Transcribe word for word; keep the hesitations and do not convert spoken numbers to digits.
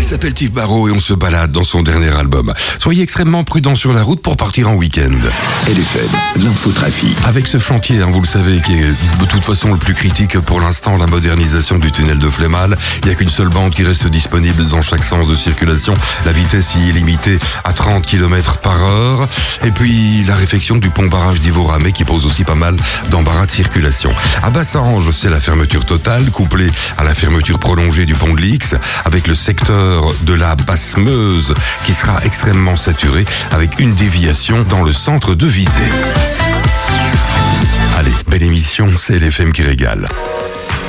s'appelle Tiff Barrow et on se balade dans son dernier album. Soyez extrêmement prudents sur la route pour partir en week-end. L F M, l'infotrafic. Avec ce chantier, hein, vous le savez, qui est de toute façon le plus critique pour l'instant, la modernisation du tunnel de Flémal. Il n'y a qu'une seule bande qui reste disponible dans chaque sens de circulation. La vitesse y est limitée à trente kilomètres par heure. Et puis la réfection du pont-barrage d'Ivoramé qui pose aussi pas mal d'embarras de circulation. À Bassange, c'est la fermeture totale, couplée à la fermeture prolongée du pont de l'Ix, avec le secteur de la Basse-Meuse qui sera extrêmement saturé, avec une déviation dans le centre de Visé. Allez, belle émission, c'est L F M qui régale.